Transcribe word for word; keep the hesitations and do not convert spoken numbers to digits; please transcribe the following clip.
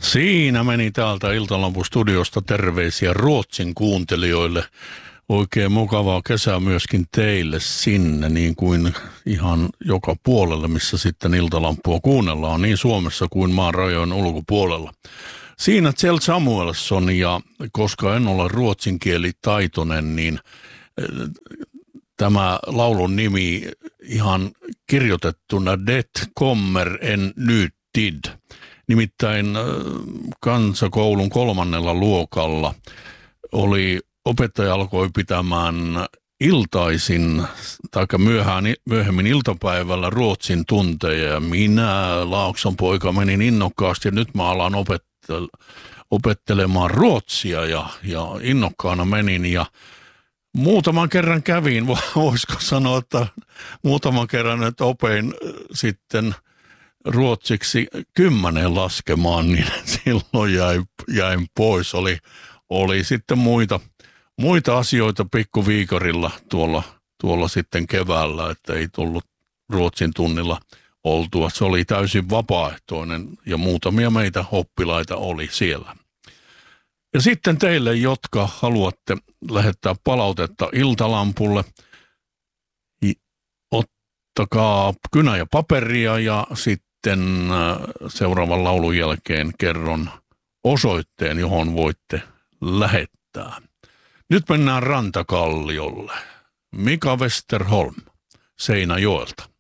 Siinä meni täältä Iltalampun studiosta terveisiä Ruotsin kuuntelijoille. Oikein mukavaa kesää myöskin teille sinne, niin kuin ihan joka puolelle, missä sitten Iltalampua kuunnellaan, niin Suomessa kuin maan rajojen ulkopuolella. Siinä Kjell Samuelsson, ja koska en ole ruotsinkielitaitoinen, niin tämä laulun nimi ihan kirjoitettuna Det kommer en ny tid. Nimittäin kansakoulun kolmannella luokalla oli opettaja alkoi pitämään iltaisin tai myöhään, myöhemmin iltapäivällä ruotsin tunteja, ja minä, Laakson poika, menin innokkaasti ja nyt mä alan opettel- opettelemaan ruotsia ja, ja innokkaana menin ja muutaman kerran kävin, voisiko sanoa, että muutaman kerran että opein sitten ruotsiksi kymmenen laskemaan, niin silloin jäin, jäin pois. Oli, oli sitten muita, muita asioita pikkuviikarilla tuolla, tuolla sitten keväällä, että ei tullut ruotsin tunnilla oltua. Se oli täysin vapaaehtoinen ja muutamia meitä oppilaita oli siellä. Ja sitten teille, jotka haluatte lähettää palautetta Iltalampulle, ottakaa kynä ja paperia ja sitten seuraavan laulun jälkeen kerron osoitteen, johon voitte lähettää. Nyt mennään Rantakalliolle. Mika Westerholm Seinäjoelta.